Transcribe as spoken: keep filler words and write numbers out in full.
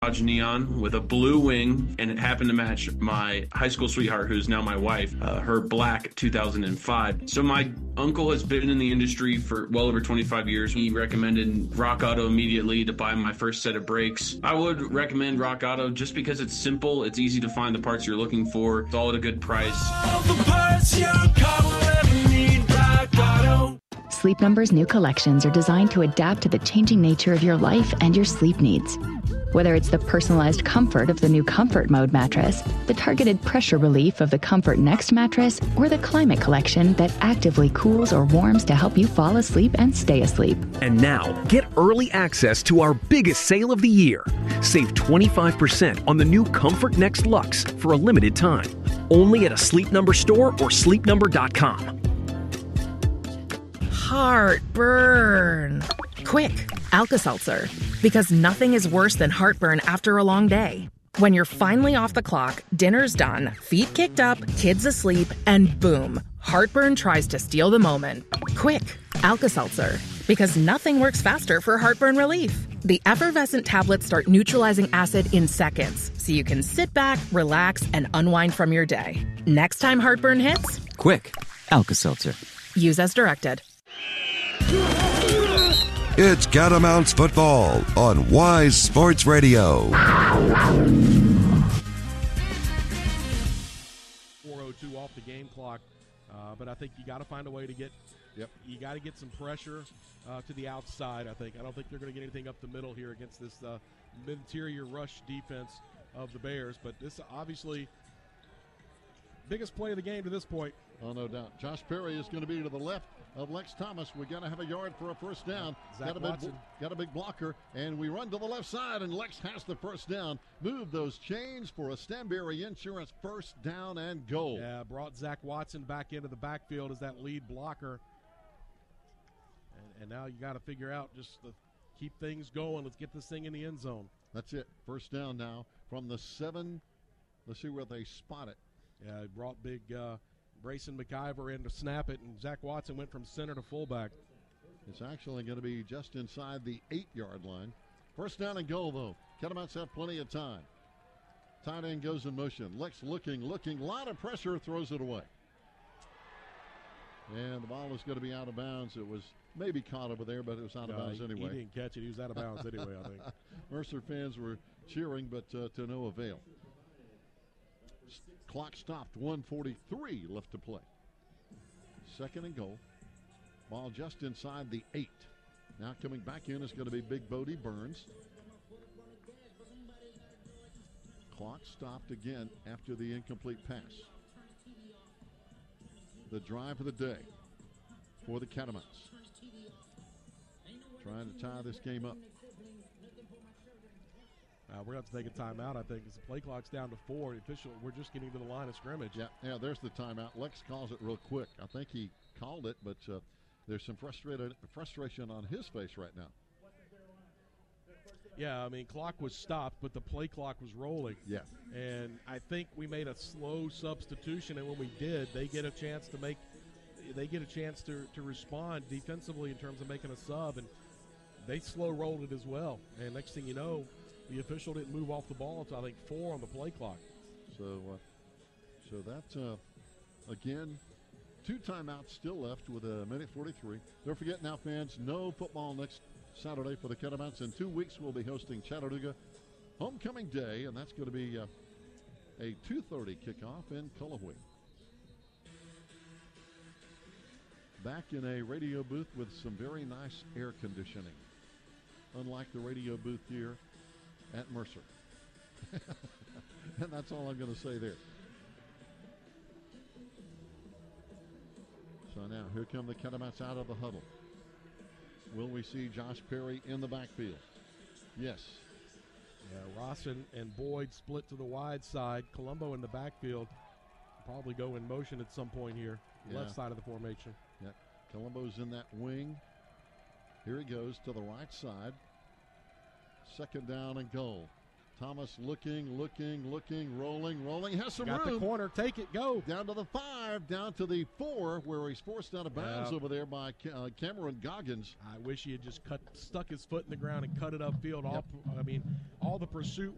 Dodge Neon with a blue wing, and it happened to match my high school sweetheart, who's now my wife, uh, her black two thousand five. So my uncle has been in the industry for well over twenty-five years. He recommended Rock Auto immediately to buy my first set of brakes. I would recommend Rock Auto just because it's simple, it's easy to find the parts you're looking for, it's all at a good price. All the parts your car will ever need, Rock Auto. Sleep Number's new collections are designed to adapt to the changing nature of your life and your sleep needs. Whether it's the personalized comfort of the new Comfort Mode mattress, the targeted pressure relief of the Comfort Next mattress, or the Climate Collection that actively cools or warms to help you fall asleep and stay asleep. And now, get early access to our biggest sale of the year. Save twenty-five percent on the new Comfort Next Luxe for a limited time. Only at a Sleep Number store or sleep number dot com. Heartburn. Quick, Alka-Seltzer. Because nothing is worse than heartburn after a long day. When you're finally off the clock, dinner's done, feet kicked up, kids asleep, and boom, heartburn tries to steal the moment. Quick, Alka-Seltzer. Because nothing works faster for heartburn relief. The effervescent tablets start neutralizing acid in seconds, so you can sit back, relax, and unwind from your day. Next time heartburn hits, quick, Alka-Seltzer. Use as directed. It's Catamounts football on Wise Sports Radio. four oh two off the game clock, uh, but I think you got to find a way to get. Yep. You got to get some pressure uh, to the outside. I think. I don't think they're going to get anything up the middle here against this uh, mid-interior rush defense of the Bears. But this obviously biggest play of the game to this point. Oh, no doubt. Josh Perry is going to be to the left of Lex Thomas. We got to have a yard for a first down. Zach got a Watson. big, got a big blocker, and we run to the left side, and Lex has the first down. Move those chains for a Stanberry Insurance first down and goal. Yeah, brought Zach Watson back into the backfield as that lead blocker. And, and now you got to figure out just to keep things going. Let's get this thing in the end zone. That's it. First down now from the seven. Let's see where they spot it. Yeah, brought big uh, Brayson McIver in to snap it, and Zach Watson went from center to fullback. It's actually going to be just inside the eight-yard line. First down and goal, though. Catamounts have plenty of time. Tight end goes in motion. Lex looking, looking. A lot of pressure, throws it away. And the ball is going to be out of bounds. It was maybe caught over there, but it was out of uh, bounds he, anyway. He didn't catch it. He was out of bounds anyway, I think. Mercer fans were cheering, but uh, to no avail. Clock stopped, one forty-three left to play. Second and goal. Ball just inside the eight. Now coming back in is going to be Big Bodie Burns. Clock stopped again after the incomplete pass. The drive of the day for the Catamounts. Trying to tie this game up. Uh, we're going to have to take a timeout, I think, because the play clock's down to four. The official, we're just getting to the line of scrimmage. Yeah, yeah. There's the timeout. Lex calls it real quick. I think he called it, but uh, there's some frustrated frustration on his face right now. Yeah, I mean, clock was stopped, but the play clock was rolling. Yeah. And I think we made a slow substitution, and when we did, they get a chance to make – they get a chance to, to respond defensively in terms of making a sub, and they slow rolled it as well. And next thing you know – the official didn't move off the ball until, I think, four on the play clock. So, uh, so that's, uh, again, two timeouts still left with a minute forty-three. Don't forget now, fans, no football next Saturday for the Catamounts. In two weeks, we'll be hosting Chattanooga Homecoming Day, and that's going to be uh, a two thirty kickoff in Cullowhee. Back in a radio booth with some very nice air conditioning, unlike the radio booth here at Mercer. And that's all I'm going to say there. So now here come the Catamounts out of the huddle. Will we see Josh Perry in the backfield? Yes. Yeah, Ross and, and Boyd split to the wide side. Colombo in the backfield. Probably go in motion at some point here. Yeah. Left side of the formation. Yeah. Colombo's in that wing. Here he goes to the right side. Second down and goal. Thomas looking, looking, looking, rolling, rolling. Has some Got room. the corner. Take it. Go. Down to the five, down to the four, where he's forced out of bounds yeah. over there by uh, Cameron Goggins. I wish he had just cut, stuck his foot in the ground and cut it upfield. All, yep. I mean, all the pursuit